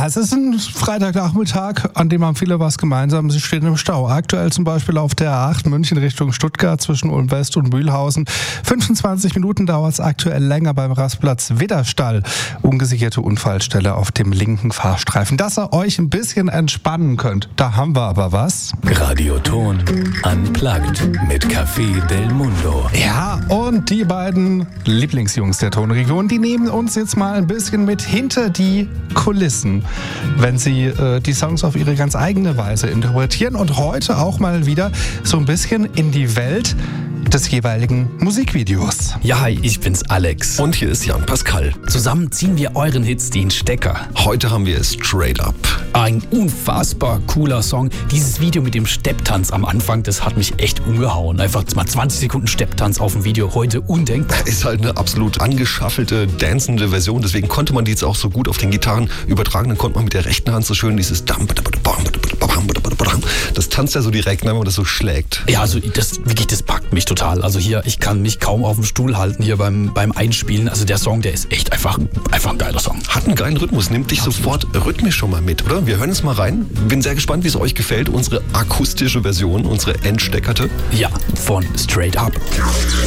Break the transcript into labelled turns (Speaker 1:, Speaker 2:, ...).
Speaker 1: Ja, es ist ein Freitagnachmittag, an dem haben viele was gemeinsam. Sie stehen im Stau. Aktuell zum Beispiel auf der A8 München Richtung Stuttgart zwischen Ulm West und Mühlhausen. 25 Minuten dauert es aktuell länger beim Rastplatz Widderstall. Ungesicherte Unfallstelle auf dem linken Fahrstreifen. Dass ihr euch ein bisschen entspannen könnt, da haben wir aber was.
Speaker 2: Radioton Unplugged mit Café Del Mundo.
Speaker 1: Ja, und die beiden Lieblingsjungs der Tonregion, die nehmen uns jetzt mal ein bisschen mit hinter die Kulissen, wenn sie die Songs auf ihre ganz eigene Weise interpretieren und heute auch mal wieder so ein bisschen in die Welt des jeweiligen Musikvideos.
Speaker 3: Ja, hi, ich bin's Alex.
Speaker 2: Und hier ist Jan Pascal.
Speaker 3: Zusammen ziehen wir euren Hits den Stecker.
Speaker 2: Heute haben wir Straight Up.
Speaker 3: Ein unfassbar cooler Song. Dieses Video mit dem Stepptanz am Anfang, das hat mich echt umgehauen. Einfach mal 20 Sekunden Stepptanz auf dem Video, heute undenkbar.
Speaker 2: Ist halt eine absolut angeschaffelte, dancende Version. Deswegen konnte man die jetzt auch so gut auf den Gitarren übertragen. Dann konnte man mit der rechten Hand so schön dieses das tanzt ja so direkt, wenn man das so schlägt.
Speaker 3: Ja, also das packt mich total. Also hier, ich kann mich kaum auf dem Stuhl halten hier beim Einspielen. Also der Song, der ist echt einfach ein geiler Song.
Speaker 2: Hat einen geilen Rhythmus, nimmt dich sofort rhythmisch schon mal mit, oder? Wir hören es mal rein. Bin sehr gespannt, wie es euch gefällt. Unsere akustische Version, unsere entsteckerte.
Speaker 3: Ja, von Straight Up.